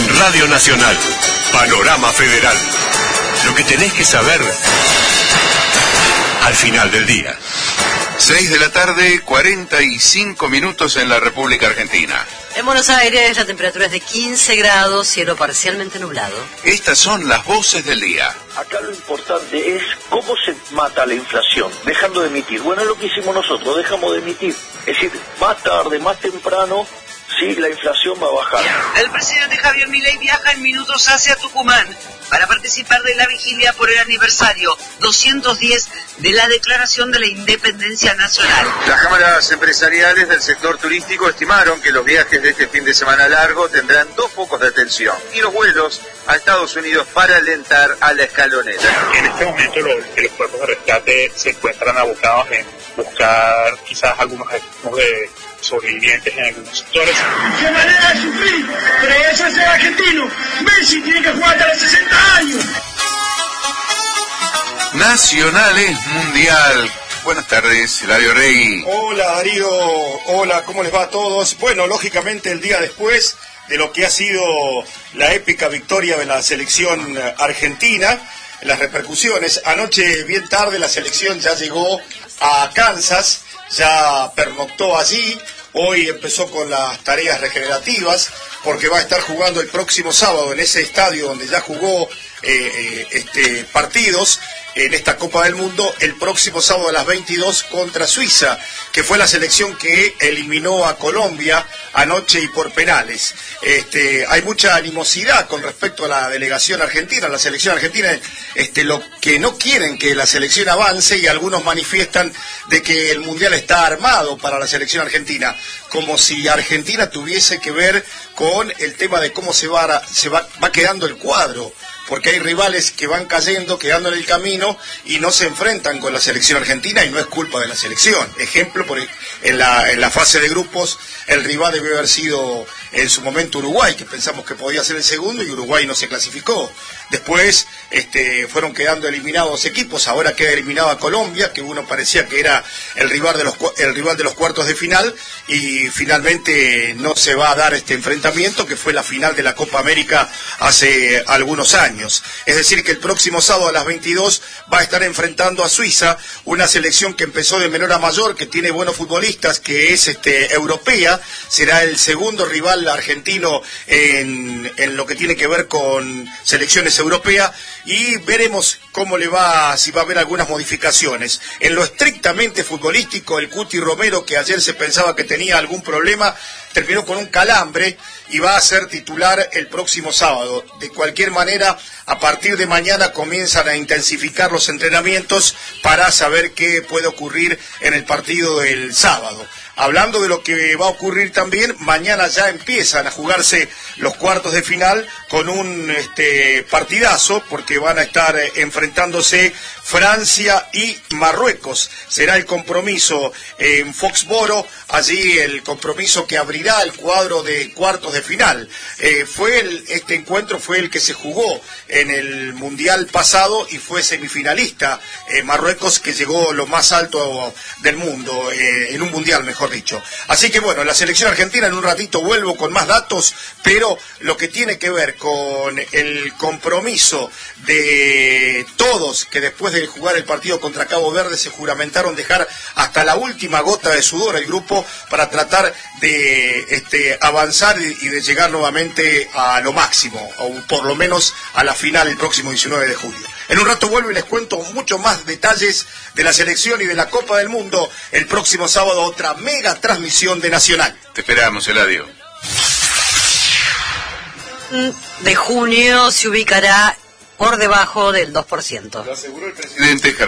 En Radio Nacional, Panorama Federal. Lo que tenés que saber al final del día. 6 de la tarde, 45 minutos en la República Argentina. En Buenos Aires la temperatura es de 15 grados, cielo parcialmente nublado. Estas son las voces del día. Acá lo importante es cómo se mata la inflación, dejando de emitir. Bueno, es lo que hicimos nosotros, dejamos de emitir. Es decir, más tarde, más temprano, sí, la inflación va a bajar. El presidente Javier Milei viaja en minutos hacia Tucumán para participar de la vigilia por el aniversario 210 de la Declaración de la Independencia Nacional. Las cámaras empresariales del sector turístico estimaron que los viajes de este fin de semana largo tendrán 2 focos de atención y los vuelos a Estados Unidos para alentar a la escaloneta. En este momento los cuerpos de rescate se encuentran abocados en buscar quizás algunos de sobrevivientes en algunos sectores. ¡Qué manera de sufrir! Pero eso es el argentino. Messi tiene que jugar hasta los 60 años. Nacional es mundial. Buenas tardes, Eladio Rey. Hola Darío, hola, ¿cómo les va a todos? Bueno, lógicamente el día después de lo que ha sido la épica victoria de la selección argentina, las repercusiones, anoche bien tarde la selección ya llegó a Kansas, ya pernoctó allí, hoy empezó con las tareas regenerativas, porque va a estar jugando el próximo sábado en ese estadio donde ya jugó partidos en esta Copa del Mundo, el próximo sábado a las 22 contra Suiza, que fue la selección que eliminó a Colombia anoche y por penales. Hay mucha animosidad con respecto a la delegación argentina, la selección argentina, lo que no quieren que la selección avance, y algunos manifiestan de que el Mundial está armado para la selección argentina, como si Argentina tuviese que ver con el tema de cómo se va quedando el cuadro, porque hay rivales que van cayendo, quedando en el camino y no se enfrentan con la selección argentina, y no es culpa de la selección. Ejemplo, en la fase de grupos, el rival debió haber sido en su momento Uruguay, que pensamos que podía ser el segundo, y Uruguay no se clasificó. Después fueron quedando eliminados equipos, ahora queda eliminada Colombia, que uno parecía que era el rival de los cuartos de final, y finalmente no se va a dar este enfrentamiento, que fue la final de la Copa América hace algunos años. Es decir, que el próximo sábado a las 22 va a estar enfrentando a Suiza, una selección que empezó de menor a mayor, que tiene buenos futbolistas, que es europea, será el segundo rival argentino en lo que tiene que ver con selecciones europeas, y veremos cómo le va, si va a haber algunas modificaciones. En lo estrictamente futbolístico, el Cuti Romero, que ayer se pensaba que tenía algún problema, terminó con un calambre y va a ser titular el próximo sábado. De cualquier manera, a partir de mañana comienzan a intensificar los entrenamientos para saber qué puede ocurrir en el partido del sábado. Hablando de lo que va a ocurrir también, mañana ya empiezan a jugarse los cuartos de final con un partidazo, porque van a estar enfrentándose Francia y Marruecos. Será el compromiso en Foxboro, allí el compromiso que abrirá el cuadro de cuartos de final. Este encuentro fue el que se jugó en el Mundial pasado y fue semifinalista Marruecos, que llegó lo más alto del mundo, en un Mundial, mejor dicho. Así que bueno, la selección argentina, en un ratito vuelvo con más datos, pero lo que tiene que ver con el compromiso de todos, que después de jugar el partido contra Cabo Verde se juramentaron dejar hasta la última gota de sudor el grupo para tratar de avanzar y de llegar nuevamente a lo máximo, o por lo menos a la final el próximo 19 de julio. En un rato vuelvo y les cuento mucho más detalles de la selección y de la Copa del Mundo. El próximo sábado otra mega transmisión de Nacional. Te esperamos, Eladio. De junio se ubicará por debajo del 2%. Lo aseguró el presidente